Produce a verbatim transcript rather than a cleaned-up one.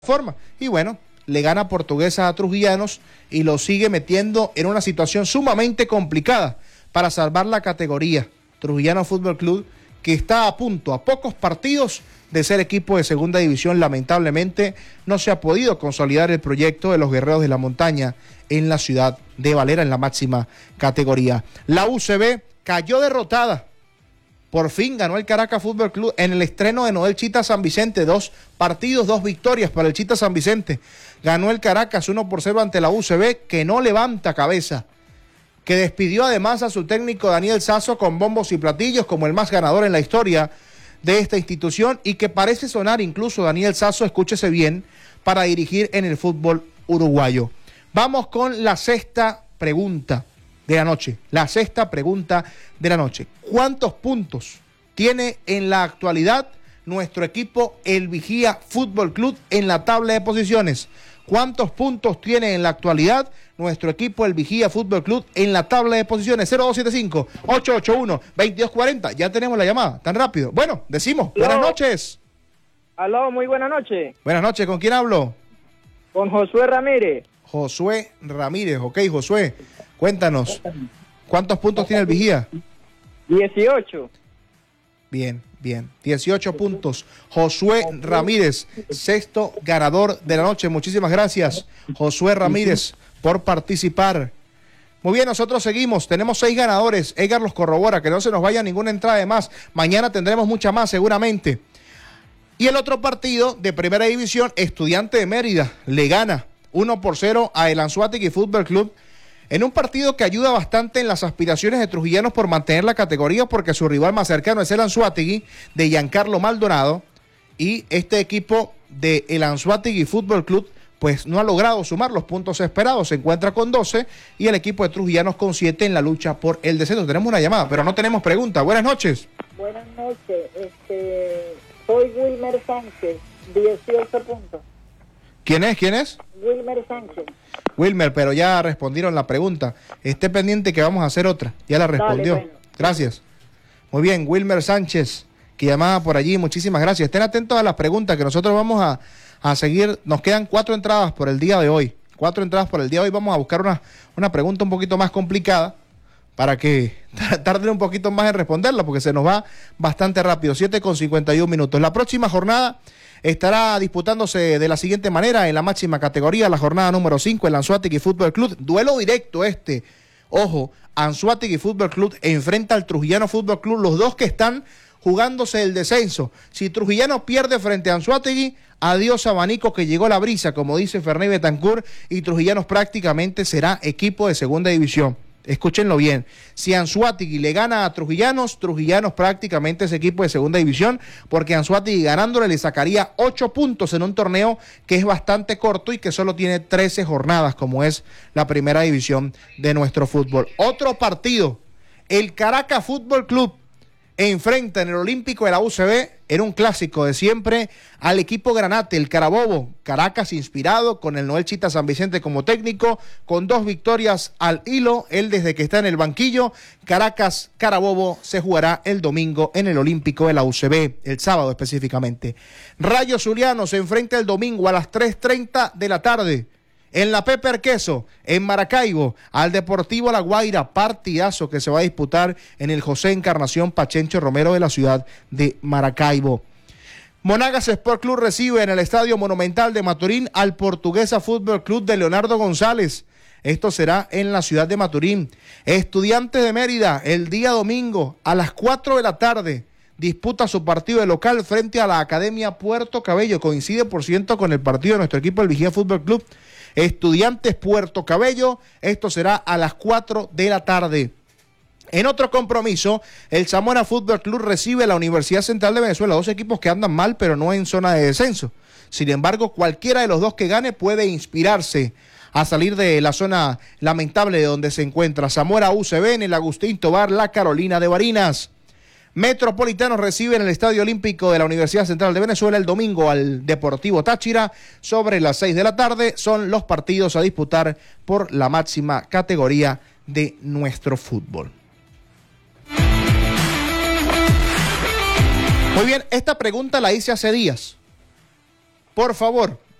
forma. Y bueno, le gana Portuguesa a Trujillanos y lo sigue metiendo en una situación sumamente complicada para salvar la categoría. Trujillano Fútbol Club, que está a punto, a pocos partidos de ser equipo de segunda división, lamentablemente no se ha podido consolidar el proyecto de los Guerreros de la Montaña en la ciudad de Valera, en la máxima categoría. La U C B cayó derrotada. Por fin ganó el Caracas Fútbol Club en el estreno de Noel Chita San Vicente. Dos partidos, dos victorias para el Chita San Vicente. Ganó el Caracas uno por cero ante la U C B, que no levanta cabeza. Que despidió además a su técnico Daniel Sasso con bombos y platillos como el más ganador en la historia de esta institución. Y que parece sonar incluso Daniel Sasso, escúchese bien, para dirigir en el fútbol uruguayo. Vamos con la sexta pregunta de la noche, la sexta pregunta de la noche. ¿Cuántos puntos tiene en la actualidad nuestro equipo, el Vigía Fútbol Club, en la tabla de posiciones? ¿Cuántos puntos tiene en la actualidad nuestro equipo, el Vigía Fútbol Club, en la tabla de posiciones? Cero dos siete cinco, ocho ocho uno, dos dos cuatro cero. Ya tenemos la llamada, tan rápido. Bueno, decimos, Aló. Buenas noches. Aló, muy buenas noches. Buenas noches, ¿con quién hablo? Con Josué Ramírez. Josué Ramírez, ok, Josué, cuéntanos, ¿cuántos puntos tiene el Vigía? dieciocho. Bien, bien, dieciocho puntos. Josué Ramírez, sexto ganador de la noche. Muchísimas gracias, Josué Ramírez, por participar. Muy bien, nosotros seguimos, tenemos seis ganadores. Edgar los corrobora, que no se nos vaya ninguna entrada de más. Mañana tendremos mucha más seguramente. Y el otro partido de primera división, Estudiante de Mérida, le gana uno por cero a el Anzoátegui Fútbol Club, en un partido que ayuda bastante en las aspiraciones de trujillanos por mantener la categoría, porque su rival más cercano es el Anzoátegui de Giancarlo Maldonado, y este equipo de el Anzoátegui Fútbol Club pues no ha logrado sumar los puntos esperados, se encuentra con doce y el equipo de trujillanos con siete en la lucha por el descenso. Tenemos una llamada, pero no tenemos pregunta. Buenas noches. Buenas noches, este, soy Wilmer Sánchez, dieciocho puntos. ¿Quién es? ¿Quién es? Wilmer Sánchez. Wilmer, pero ya respondieron la pregunta. Esté pendiente que vamos a hacer otra. Ya la respondió. Dale, bueno. Gracias. Muy bien, Wilmer Sánchez, que llamaba por allí. Muchísimas gracias. Estén atentos a las preguntas que nosotros vamos a, a seguir. Nos quedan cuatro entradas por el día de hoy. Cuatro entradas por el día de hoy. Vamos a buscar una, una pregunta un poquito más complicada para que tarde un poquito más en responderla, porque se nos va bastante rápido. siete con cincuenta y un minutos. La próxima jornada estará disputándose de la siguiente manera en la máxima categoría, la jornada número cinco, el Anzoátegui Fútbol Club. Duelo directo este. Ojo, Anzoátegui Fútbol Club enfrenta al Trujillano Fútbol Club, los dos que están jugándose el descenso. Si Trujillano pierde frente a Anzoátegui, adiós abanico que llegó la brisa, como dice Ferney Betancourt, y Trujillanos prácticamente será equipo de segunda división. Escúchenlo bien, si Anzoátegui le gana a Trujillanos, Trujillanos prácticamente es equipo de segunda división, porque Anzoátegui ganándole le sacaría ocho puntos en un torneo que es bastante corto y que solo tiene trece jornadas, como es la primera división de nuestro fútbol. Otro partido, el Caracas Fútbol Club enfrenta en el Olímpico de la U C B, en un clásico de siempre, al equipo Granate, el Carabobo. Caracas inspirado con el Noel Chita San Vicente como técnico, con dos victorias al hilo, él desde que está en el banquillo. Caracas Carabobo se jugará el domingo en el Olímpico de la U C B, el sábado específicamente. Rayo Zuliano se enfrenta el domingo a las tres treinta de la tarde. En la Pepper Queso, en Maracaibo, al Deportivo La Guaira, partidazo que se va a disputar en el José Encarnación Pachencho Romero de la ciudad de Maracaibo. Monagas Sport Club recibe en el Estadio Monumental de Maturín al Portuguesa Fútbol Club de Leonardo González. Esto será en la ciudad de Maturín. Estudiantes de Mérida, el día domingo a las cuatro de la tarde, disputa su partido de local frente a la Academia Puerto Cabello. Coincide, por ciento, con el partido de nuestro equipo, el Vigía Fútbol Club. Estudiantes Puerto Cabello, esto será a las cuatro de la tarde. En otro compromiso, el Zamora Fútbol Club recibe a la Universidad Central de Venezuela, dos equipos que andan mal pero no en zona de descenso. Sin embargo, cualquiera de los dos que gane puede inspirarse a salir de la zona lamentable de donde se encuentra. Zamora U C B en el Agustín Tobar, La Carolina de Barinas. Metropolitano recibe en el Estadio Olímpico de la Universidad Central de Venezuela el domingo al Deportivo Táchira sobre las seis de la tarde. Son los partidos a disputar por la máxima categoría de nuestro fútbol. Muy bien, esta pregunta la hice hace días. Por favor,